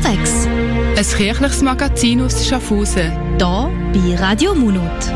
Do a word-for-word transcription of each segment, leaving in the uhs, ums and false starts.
unterwegs. Ein kirchliches Magazin aus Schaffhausen. Hier bei Radio Munot.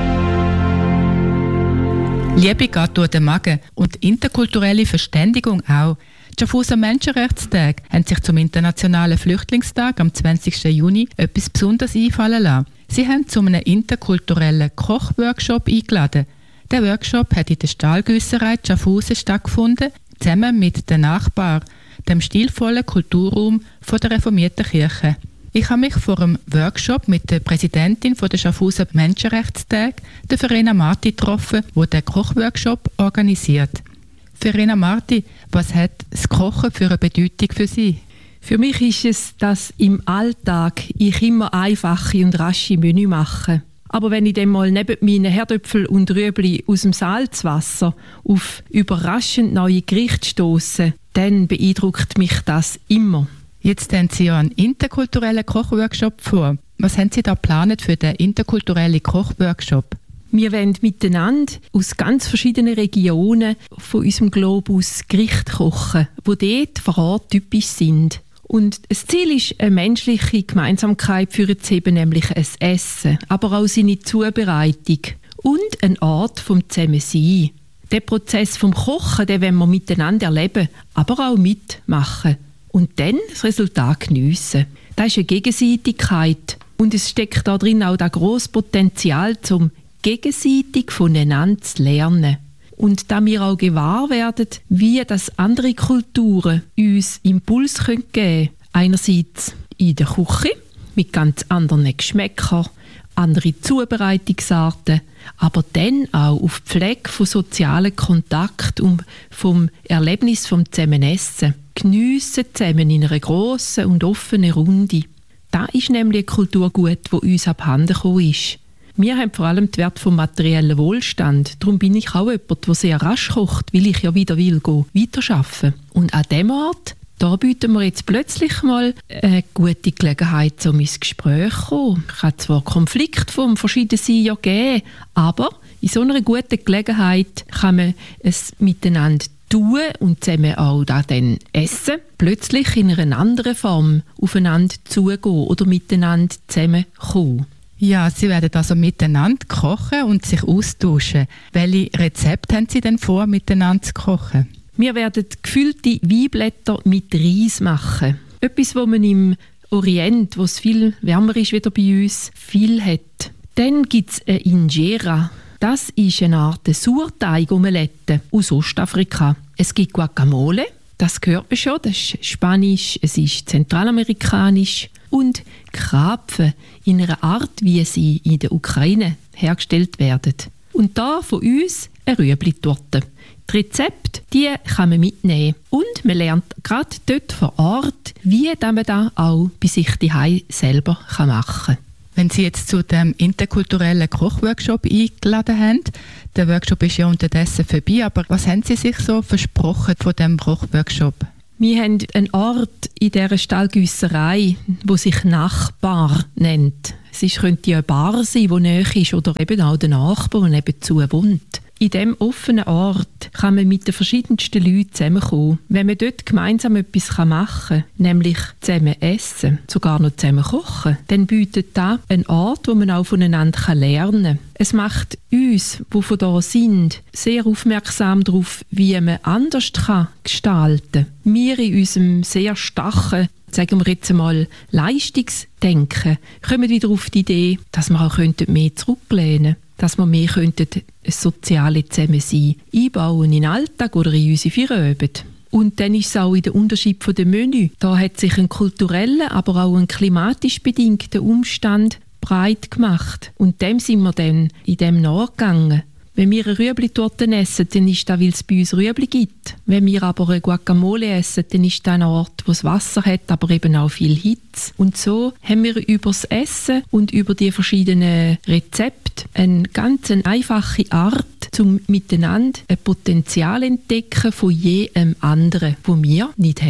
Liebe geht durch den Magen und interkulturelle Verständigung auch. Die Schaffhauser Menschenrechtstage haben sich zum Internationalen Flüchtlingstag am zwanzigsten Juni etwas Besonderes einfallen lassen. Sie haben zu einem interkulturellen Kochworkshop eingeladen. Der Workshop hat in der Stahlgüsserei Schaffhausen stattgefunden, zusammen mit den Nachbarn, dem stilvollen Kulturraum von der reformierten Kirche. Ich habe mich vor dem Workshop mit der Präsidentin der Schaffhauser Menschenrechtstage, der Verena Marti, getroffen, die den Kochworkshop organisiert. Verena Marti, was hat das Kochen für eine Bedeutung für Sie? Für mich ist es, dass im Alltag ich immer einfache und rasche Menü mache. Aber wenn ich dann mal neben meinen Herdöpfel und Rüebli aus dem Salzwasser auf überraschend neue Gerichte stosse, dann beeindruckt mich das immer. Jetzt haben Sie ja einen interkulturellen Kochworkshop vor. Was haben Sie da geplant für den interkulturellen Kochworkshop? Wir wollen miteinander aus ganz verschiedenen Regionen von unserem Globus Gerichte kochen, die dort vor Ort typisch sind. Und das Ziel ist, eine menschliche Gemeinsamkeit führen zu haben, nämlich ein Essen, aber auch seine Zubereitung und ein Ort vom Zusammensein. Den Prozess vom Kochen, den wollen wir miteinander erleben, aber auch mitmachen. Und dann das Resultat geniessen. Das ist eine Gegenseitigkeit. Und es steckt da drin auch das grosse Potenzial, zum gegenseitig voneinander zu lernen. Und da wir auch gewahr werden, wie das andere Kulturen uns Impuls geben können. Einerseits in der Küche, mit ganz anderen Geschmäckern, andere Zubereitungsarten, aber dann auch auf die Pflege von sozialen Kontakt und vom Erlebnis vom Zusammenessen. Geniessen zusammen in einer grossen und offenen Runde. Das ist nämlich ein Kulturgut, das uns abhanden gekommen ist. Wir haben vor allem den Wert vom materiellen Wohlstand. Darum bin ich auch jemand, der sehr rasch kocht, weil ich ja wieder will gehen, weiterarbeiten. Und an diesem Ort, da bieten wir jetzt plötzlich mal eine gute Gelegenheit, um ins Gespräch zu kommen. Es kann zwar Konflikte vom Verschiedensein ja geben, aber in so einer guten Gelegenheit kann man es miteinander tun und zusammen auch da dann essen, plötzlich in einer anderen Form aufeinander zugehen oder miteinander zusammenkommen. Ja, Sie werden also miteinander kochen und sich austauschen. Welche Rezepte haben Sie denn vor, miteinander zu kochen? Wir werden gefüllte Weinblätter mit Reis machen. Etwas, was man im Orient, wo es viel wärmer ist wieder bei uns, viel hat. Dann gibt es eine Injera. Das ist eine Art Sauerteig-Omelette aus Ostafrika. Es gibt Guacamole, das hört man schon, das ist Spanisch, es ist zentralamerikanisch. Und Krapfen in einer Art, wie sie in der Ukraine hergestellt werden. Und da von uns eine Rüebli-Torte. Die Rezepte, die kann man mitnehmen. Und man lernt gerade dort vor Ort, wie man das auch bei sich zu Hause selber machen kann. Wenn Sie jetzt zu dem interkulturellen Kochworkshop eingeladen haben, der Workshop ist ja unterdessen vorbei, aber was haben Sie sich so versprochen von dem Kochworkshop? Wir haben einen Ort in dieser Stahlgüsserei, der sich Nachbar nennt. Es ist, könnte eine Bar sein, die nahe ist, oder eben auch der Nachbar, der nebenzu wohnt. In diesem offenen Ort kann man mit den verschiedensten Leuten zusammenkommen. Wenn man dort gemeinsam etwas machen kann, nämlich zusammen essen, sogar noch zusammen kochen, dann bietet das einen Ort, wo man auch voneinander lernen kann. Es macht uns, die von da sind, sehr aufmerksam darauf, wie man anders gestalten kann. Wir in unserem sehr starken, sagen wir jetzt einmal, Leistungsdenken, kommen wieder auf die Idee, dass wir auch mehr zurücklehnen könnten. Dass wir mehr könnten ein soziales Zusammensein einbauen in den Alltag oder in unsere Feierabend. Und dann ist es auch in der Unterschied von dem Menü. Da hat sich ein kultureller, aber auch ein klimatisch bedingter Umstand breit gemacht. Und dem sind wir dann in dem nachgegangen. Wenn wir eine Rüebli-Torte essen, dann ist das, weil es bei uns Rüebli gibt. Wenn wir aber eine Guacamole essen, dann ist das ein Ort, wo es Wasser hat, aber eben auch viel Hitze. Und so haben wir über das Essen und über die verschiedenen Rezepte eine ganz einfache Art, um miteinander ein Potenzial zu entdecken von jedem anderen, das wir nicht haben.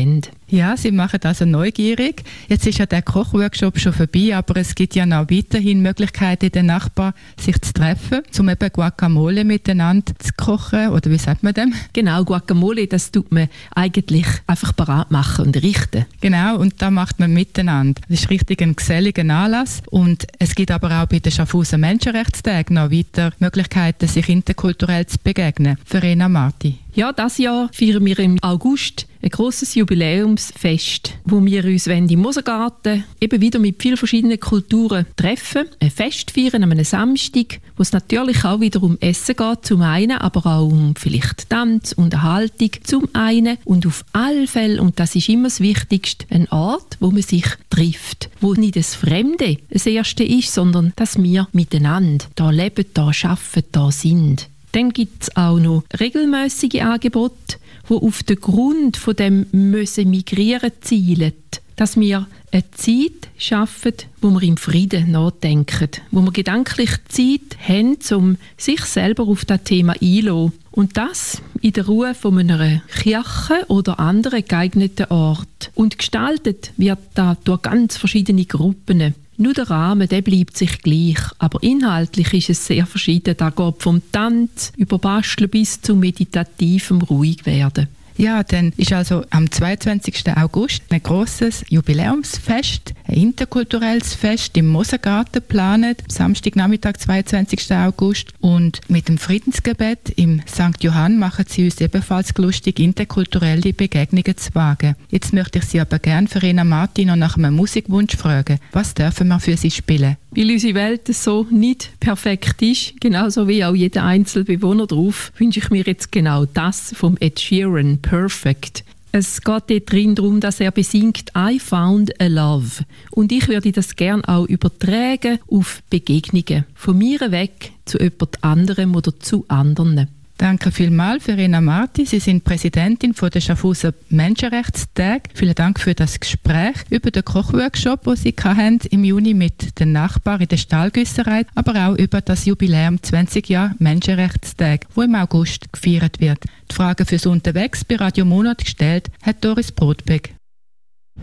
Ja, sie machen also neugierig. Jetzt ist ja der Kochworkshop schon vorbei, aber es gibt ja noch weiterhin Möglichkeiten, den Nachbarn sich zu treffen, um eben Guacamole miteinander zu kochen, oder wie sagt man dem? Genau, Guacamole, das tut man eigentlich einfach parat machen und richten. Genau, und da macht man miteinander. Das ist richtig ein geselliger Anlass und es gibt aber auch bei den Schaffhauser Menschenrechtstagen noch weiter Möglichkeiten, sich interkulturell zu begegnen. Verena Marti. Ja, dieses Jahr feiern wir im August ein grosses Jubiläumsfest, wo wir uns im Mosergarten eben wieder mit vielen verschiedenen Kulturen treffen, ein Fest feiern an einem Samstag, wo es natürlich auch wieder um Essen geht, zum einen, aber auch um vielleicht Tanz, Unterhaltung, zum einen und auf alle Fälle, und das ist immer das Wichtigste, ein Ort, wo man sich trifft, wo nicht das Fremde das Erste ist, sondern dass wir miteinander da leben, da arbeiten, da sind. Dann gibt es auch noch regelmäßige Angebote, die auf den Grund von dem müssen migrieren zielen, dass wir eine Zeit schaffen, wo wir im Frieden nachdenken, wo wir gedanklich Zeit haben, um sich selber auf das Thema einzulassen. Und das in der Ruhe von einer Kirche oder anderen geeigneten Ort. Und gestaltet wird das durch ganz verschiedene Gruppen. Nur der Rahmen, der bleibt sich gleich, aber inhaltlich ist es sehr verschieden. Da geht vom Tanz über Basteln bis zu meditativem Ruhigwerden. Ja, dann ist also am zweiundzwanzigsten August ein grosses Jubiläumsfest, ein interkulturelles Fest im Mosergarten geplant, Samstagnachmittag, zweiundzwanzigsten August. Und mit dem Friedensgebet im Sankt Johann machen sie uns ebenfalls lustig, interkulturelle Begegnungen zu wagen. Jetzt möchte ich Sie aber gerne, Verena Marti, noch nach einem Musikwunsch fragen. Was dürfen wir für Sie spielen? Weil unsere Welt so nicht perfekt ist, genauso wie auch jeder einzelne Bewohner drauf, wünsche ich mir jetzt genau das vom Ed Sheeran, Perfect. Es geht dort drin darum, dass er besingt «I found a love». Und ich würde das gerne auch übertragen auf Begegnungen. Von mir weg zu jemand anderem oder zu anderen. Danke vielmals, Verena Marti. Sie sind Präsidentin von der Schaffhauser Menschenrechtstag. Vielen Dank für das Gespräch über den Kochworkshop, den Sie hatten im Juni mit den Nachbarn in der Stahlgüsserei, aber auch über das Jubiläum zwanzig Jahre Menschenrechtstag, wo im August gefeiert wird. Die Frage fürs Unterwegs bei Radio Monat gestellt hat Doris Brotbeck.